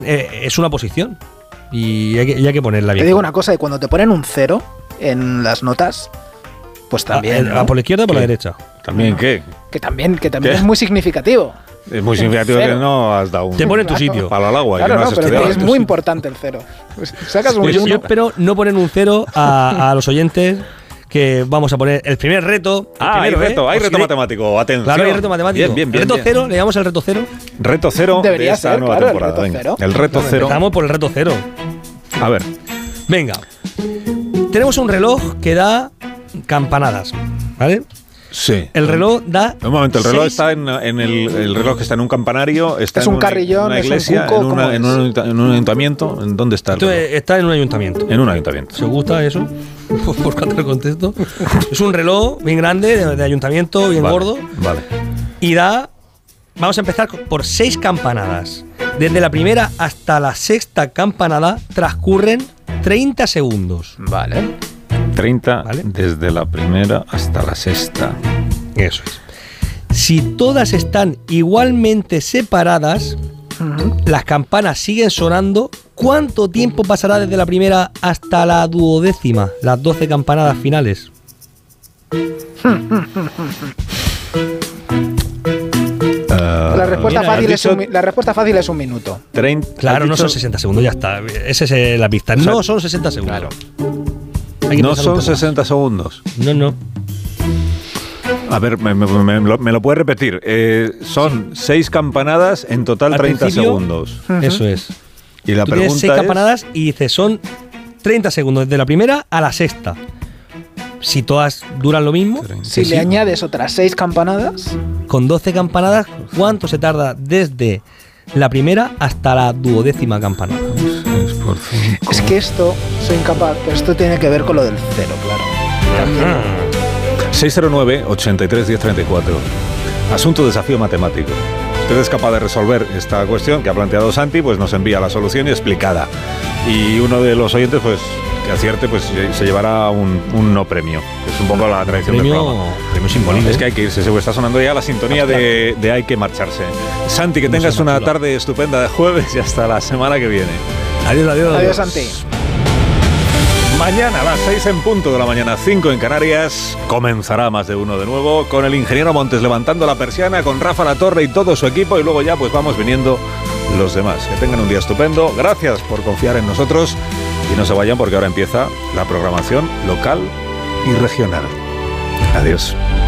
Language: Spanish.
es una posición y hay que ponerla bien. Te digo una cosa, y cuando te ponen un 0 en las notas, pues también, ¿no? ¿Por la izquierda o por la derecha? ¿También qué? Que también es muy significativo. Es muy significativo que no has dado un... Te pone en tu sitio. Palo al agua. Claro, que no has pero estudiado. es muy importante el 0. Pues sacas un Yo 1. espero no poner un 0 a los oyentes, que vamos a poner el primer reto. Hay reto matemático. Atención. Claro, hay reto matemático. Bien. Reto 0, le llamamos el reto 0. Reto 0 Debería de esta ser, nueva claro, temporada. el reto 0. El reto 0. Empezamos por el reto 0. A ver. Venga. Tenemos un reloj que da campanadas, ¿vale? Sí. El reloj da... Un momento, el reloj 6... está en el reloj que está en un campanario, está es en un carrillón, una iglesia, es un cuco, en un ayuntamiento. ¿En dónde está el reloj? Está en un ayuntamiento. En un ayuntamiento. ¿Se gusta eso? Por cantar el contexto. Es un reloj bien grande, de ayuntamiento, bien gordo. Vale. Y da... Vamos a empezar por 6 campanadas. Desde la primera hasta la sexta campanada transcurren 30 segundos. Vale. 30 ¿Vale? Desde la primera hasta la sexta. Eso es. Si todas están igualmente separadas, las campanas siguen sonando. ¿Cuánto tiempo pasará desde la primera hasta la duodécima? Las 12 campanadas finales. La respuesta fácil es un minuto. 30, claro, no son 60 segundos, ya está. Esa es la pista. No son 60 segundos. Claro. No son 60 segundos. No. A ver, me lo puedes repetir. Son 6 campanadas, en total Al 30 segundos. Eso es. Y la Tú tienes pregunta 6 es... campanadas y dices, son 30 segundos desde la primera a la sexta. Si todas duran lo mismo, Si le añades otras 6 campanadas, con 12 campanadas, ¿cuánto se tarda desde la primera hasta la duodécima campanada? 6 por 5. es que esto, soy incapaz, pero esto tiene que ver con lo del 0, claro. También. 609-83-1034. Asunto desafío matemático. Si usted es capaz de resolver esta cuestión que ha planteado Santi, pues nos envía la solución y explicada. Y uno de los oyentes, pues que acierte, pues se llevará un no premio. Que es un poco la tradición del programa. Premio simbólico. Es que hay que irse, está sonando ya la sintonía de hay que marcharse. Santi, que tengas una tarde estupenda de jueves y hasta la semana que viene. Adiós. Adiós, Santi. Mañana a las 6 en punto de la mañana, 5 en Canarias, comenzará Más de Uno de nuevo, con el ingeniero Montes levantando la persiana, con Rafa Latorre y todo su equipo, y luego ya pues vamos viniendo los demás. Que tengan un día estupendo, gracias por confiar en nosotros, y no se vayan porque ahora empieza la programación local y regional. Adiós.